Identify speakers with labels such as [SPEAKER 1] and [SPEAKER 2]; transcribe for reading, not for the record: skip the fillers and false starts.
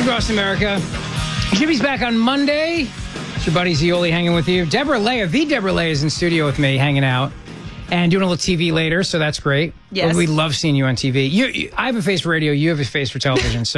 [SPEAKER 1] across America. Jimmy's back on Monday. It's your buddy Zioli hanging with you. Deborah Leah, the Deborah Leah, is in studio with me, hanging out and doing a little TV later, so that's great.
[SPEAKER 2] Yes.
[SPEAKER 1] But we love seeing you on TV. I have a face for radio. You have a face for television. So